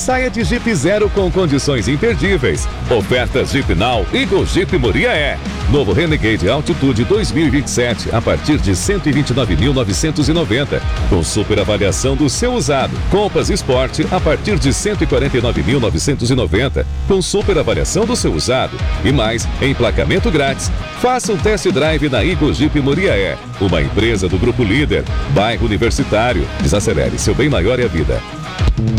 Saia de Jeep Zero com condições imperdíveis. Ofertas Jeep Now e Go Jeep Moriaé. Novo Renegade Altitude 2027 a partir de 129.990. Com super avaliação do seu usado. Compass Sport a partir de 149.990. Com super avaliação do seu usado. E mais, emplacamento grátis. Faça um test drive na Go Jeep Moriaé. Uma empresa do Grupo Líder. Bairro Universitário. Desacelere, seu bem maior é a vida.